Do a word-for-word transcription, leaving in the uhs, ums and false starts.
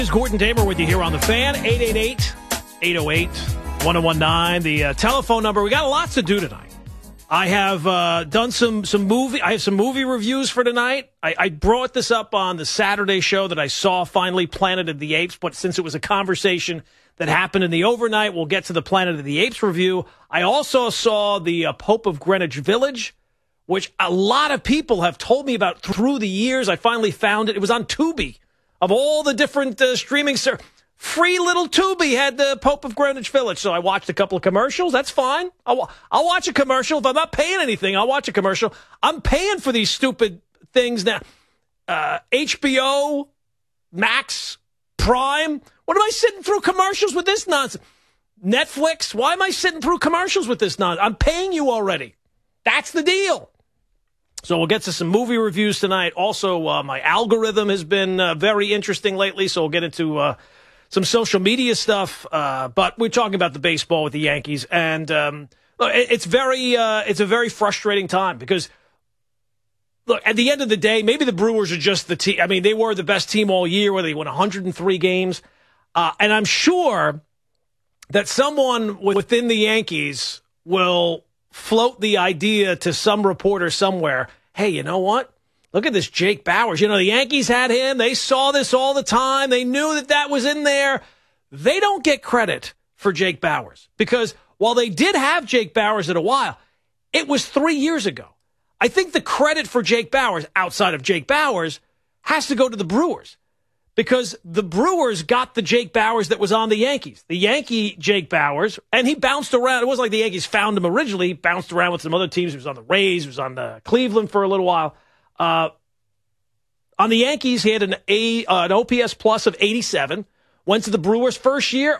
This is Gordon Damer with you here on The Fan, eight eight eight, eight oh eight, one oh one nine, the uh, telephone number. We got lots to do tonight. I have uh, done some some movie. I have some movie reviews for tonight. I, I brought this up on the Saturday show that I saw finally, Planet of the Apes. But since it was a conversation that happened in the overnight, we'll get to the Planet of the Apes review. I also saw the uh, Pope of Greenwich Village, which a lot of people have told me about through the years. I finally found it. It was on Tubi. Of all the different uh, streaming services, free little Tubi had the Pope of Greenwich Village. So I watched a couple of commercials. That's fine. I'll, I'll watch a commercial. If I'm not paying anything, I'll watch a commercial. I'm paying for these stupid things now. Uh, H B O, Max, Prime. What am I sitting through commercials with this nonsense? Netflix. Why am I sitting through commercials with this nonsense? I'm paying you already. That's the deal. So we'll get to some movie reviews tonight. Also, uh, my algorithm has been uh, very interesting lately, so we'll get into uh, some social media stuff. Uh, but we're talking about the baseball with the Yankees, and um, look, it's very, uh, it's a very frustrating time because, look, at the end of the day, maybe the Brewers are just the team. I mean, they were the best team all year, where they won one hundred three games, uh, and I'm sure that someone within the Yankees will float the idea to some reporter somewhere, hey, you know what? Look at this Jake Bauers. You know, the Yankees had him. They saw this all the time. They knew that that was in there. They don't get credit for Jake Bauers because while they did have Jake Bauers in a while, it was three years ago. I think the credit for Jake Bauers, outside of Jake Bauers, has to go to the Brewers. Because the Brewers got the Jake Bauers that was on the Yankees. The Yankee Jake Bauers, and he bounced around. It wasn't like the Yankees found him originally. He bounced around with some other teams. He was on the Rays. He was on the Cleveland for a little while. Uh, on the Yankees, he had an, A, uh, an O P S plus of eighty-seven. Went to the Brewers first year,